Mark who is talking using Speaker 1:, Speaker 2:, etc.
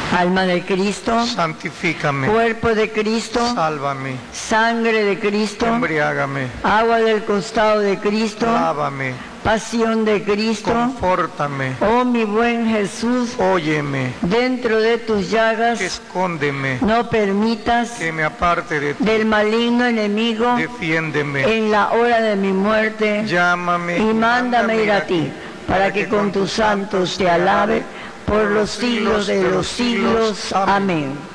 Speaker 1: Alma de Cristo,
Speaker 2: santifícame.
Speaker 1: cuerpo de Cristo,
Speaker 2: Sálvame.
Speaker 1: sangre de Cristo,
Speaker 2: Embriágame.
Speaker 1: agua del costado de Cristo,
Speaker 2: Lávame.
Speaker 1: pasión de Cristo.
Speaker 2: Confórtame.
Speaker 1: Oh mi buen Jesús,
Speaker 2: Óyeme.
Speaker 1: dentro de tus llagas
Speaker 2: Escóndeme.
Speaker 1: no permitas
Speaker 2: Que me aparte de ti.
Speaker 1: del maligno enemigo
Speaker 2: Defiéndeme.
Speaker 1: en la hora de mi muerte,
Speaker 2: Llámame
Speaker 1: y mándame ir a ti, para que con tus santos te alabe por los siglos de los siglos. Amén.